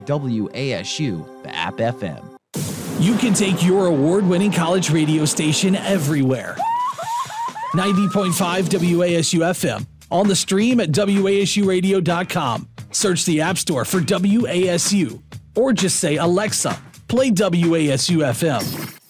WASU, the app FM. You can take your award-winning college radio station everywhere. 90.5 WASU FM. On the stream at WASUradio.com. Search the App Store for WASU. Or just say, Alexa, play WASU FM.